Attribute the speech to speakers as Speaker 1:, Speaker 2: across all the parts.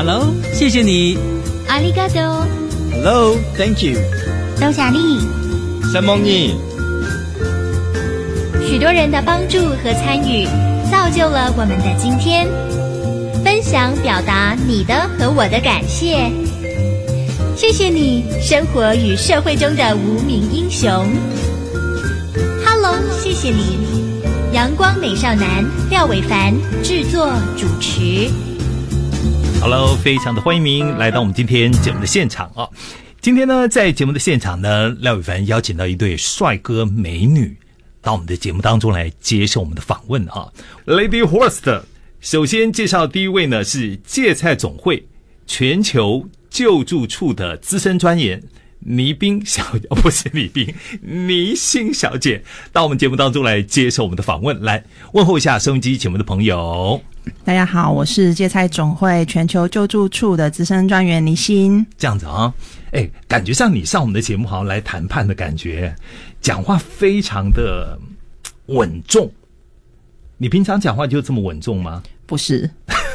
Speaker 1: Hello， 谢谢你。
Speaker 2: ありがとう。
Speaker 3: Hello， Thank you。
Speaker 2: 多谢你。
Speaker 3: 什么你？
Speaker 2: 许多人的帮助和参与，造就了我们的今天。分享表达你的和我的感谢。谢谢你，生活与社会中的无名英雄。Hello， 谢谢你。阳光美少男廖伟凡制作主持。
Speaker 1: Hello， 非常的欢迎您来到我们今天节目的现场啊！今天呢，在节目的现场呢，廖伟凡邀请到一对帅哥美女到我们的节目当中来接受我们的访问啊。Lady Horse， 首先介绍第一位呢是芥菜总会全球救助处的资深专员倪冰小姐，不是倪冰，倪欣小姐到我们节目当中来接受我们的访问，来问候一下收音机节目的朋友。
Speaker 4: 大家好，我是芥菜总会全球救助处的资深专员倪欣。
Speaker 1: 这样子啊，感觉上你上我们的节目好像来谈判的感觉，讲话非常的稳重。你平常讲话就这么稳重吗？
Speaker 4: 不是。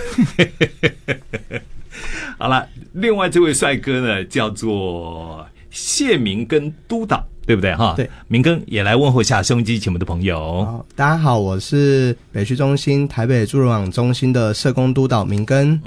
Speaker 1: 好了，另外这位帅哥呢，叫做谢明根督导，对不对哈？
Speaker 5: 对，
Speaker 1: 明根也来问候一下收音机节目的朋友。
Speaker 5: 好，大家好，我是北区中心台北助人网中心的社工督导明根。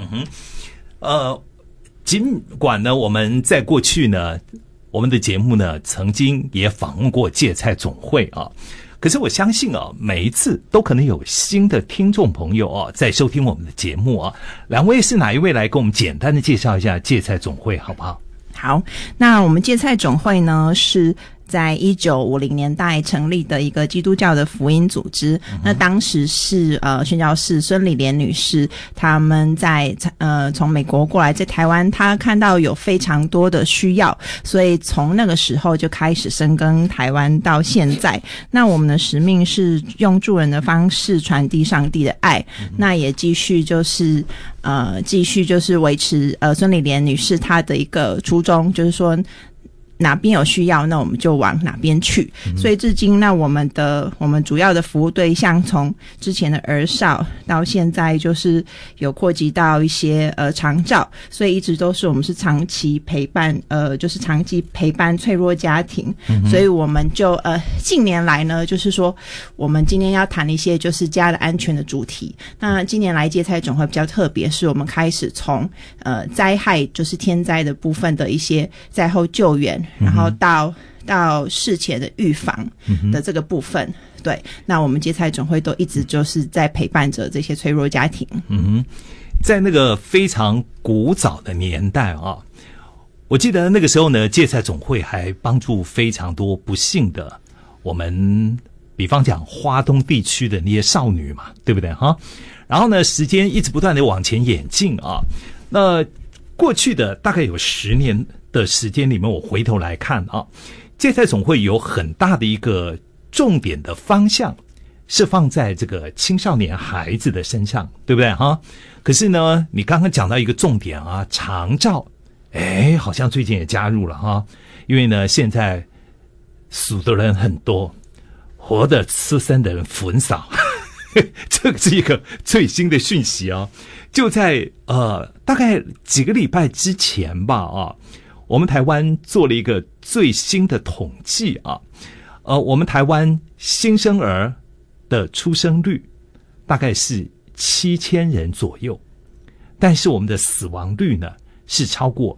Speaker 1: 尽管呢，我们在过去呢，我们的节目呢，曾经也访问过芥菜总会啊。可是我相信啊，每一次都可能有新的听众朋友啊，在收听我们的节目啊。两位是哪一位来跟我们简单的介绍一下芥菜总会，好不好？
Speaker 4: 好，那我们芥菜总会呢是在1950年代成立的一个基督教的福音组织。那当时是宣教士孙理莲女士，他们在从美国过来，在台湾她看到有非常多的需要，所以从那个时候就开始深耕台湾到现在。那我们的使命是用助人的方式传递上帝的爱，那也继续就是维持孙理莲女士她的一个初衷，就是说哪边有需要，那我们就往哪边去。所以至今，那我们主要的服务对象，从之前的儿少到现在，就是有扩及到一些长照，所以一直都是我们是长期陪伴，就是长期陪伴脆弱家庭。所以我们就近年来呢，就是说我们今天要谈一些就是家的安全的主题。那近年来芥菜总会比较特别，是我们开始从灾害，就是天灾的部分的一些灾后救援。然后到事前的预防的这个部分，对，那我们芥菜总会都一直就是在陪伴着这些脆弱家庭。
Speaker 1: 在那个非常古早的年代啊，我记得那个时候呢，芥菜总会还帮助非常多不幸的我们，比方讲花东地区的那些少女嘛，对不对哈？然后呢，时间一直不断的往前演进啊，那过去的大概有10年的时间里面，我回头来看啊，芥菜总会有很大的一个重点的方向是放在这个青少年孩子的身上，对不对哈？可是呢，你刚刚讲到一个重点啊，长照，好像最近也加入了哈，因为呢，现在死的人很多，活的吃生的人很少，这个是一个最新的讯息啊。就在大概几个礼拜之前吧啊，我们台湾做了一个最新的统计啊，我们台湾新生儿的出生率大概是7000人左右，但是我们的死亡率呢是超过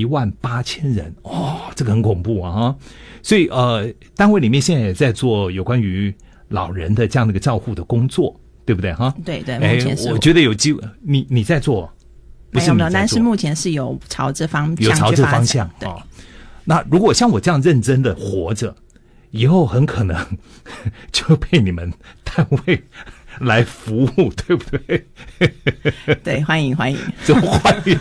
Speaker 1: 18000人这个很恐怖啊！所以单位里面现在也在做有关于老人的这样的一个照护的工作，对不对哈？
Speaker 4: 对对，目前是
Speaker 1: 我觉得有机会，你在做，不是你在做，
Speaker 4: 但是目前是有朝这方向
Speaker 1: 对。那如果像我这样认真的活着，以后很可能就被你们单位来服务，对不对？
Speaker 4: 对，欢迎，
Speaker 1: 就欢迎。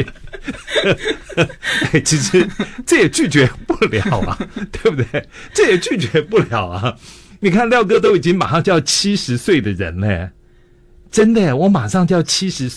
Speaker 1: 其实这也拒绝不了啊，对不对？这也拒绝不了啊。你看廖哥都已经马上就要70岁的人了，真的，我马上就要70岁。